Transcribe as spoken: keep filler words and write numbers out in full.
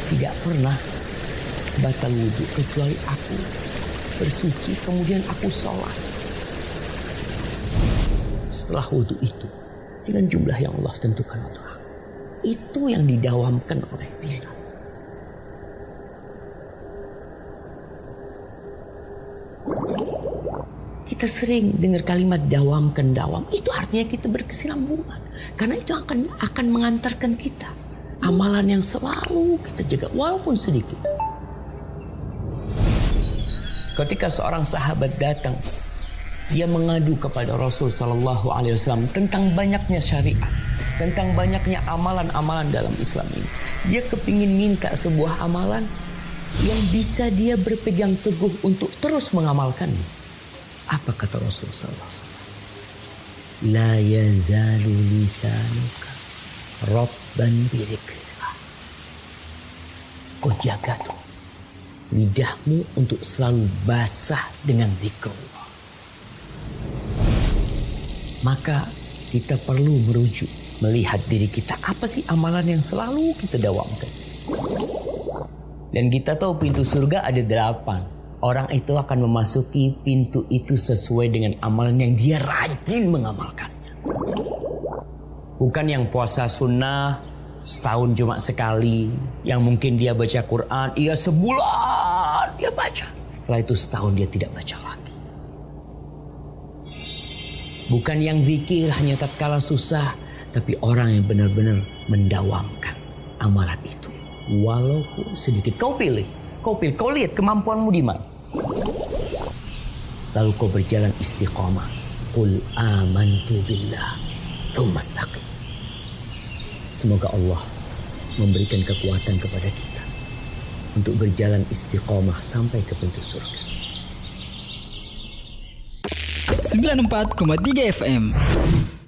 tidak pernah batal wudhu kecuali aku bersuci kemudian aku sholat. Setelah wudhu itu dengan jumlah yang Allah tentukan untuk aku, itu yang didawamkan oleh dia. Kita sering dengar kalimat dawamkan dawam, itu artinya kita berkesinambungan, karena itu akan akan mengantarkan kita amalan yang selalu kita jaga walaupun sedikit. Ketika seorang sahabat datang, dia mengadu kepada Rasul Sallallahu Alaihi Wasallam tentang banyaknya syariat, tentang banyaknya amalan-amalan dalam Islam ini. Dia kepingin minta sebuah amalan yang bisa dia berpegang teguh untuk terus mengamalkannya. Apa kata Rasul Sallallahu Alaihi Wasallam? La yazalu lisanuka rabban birikrillah. Kau jaga tuh lidahmu untuk selalu basah dengan zikrullah. Maka kita perlu merujuk, melihat diri kita, apa sih amalan yang selalu kita dawamkan. Dan kita tahu pintu surga ada delapan. Orang itu akan memasuki pintu itu sesuai dengan amalan yang dia rajin mengamalkannya. Bukan yang puasa sunnah setahun cuma sekali, yang mungkin dia baca Quran, iya sebulan dia baca, setelah itu setahun dia tidak baca lagi. Bukan yang zikir hanya tatkala susah, tapi orang yang benar-benar mendawamkan amalan itu walaupun sedikit. Kau pilih, kau pilih, kau lihat kemampuanmu di mana. Lalu kau berjalan istiqamah. Qul amantu billah tsumma istaqim. Semoga Allah memberikan kekuatan kepada kita untuk berjalan istiqamah sampai ke pintu surga. sembilan puluh empat koma tiga F M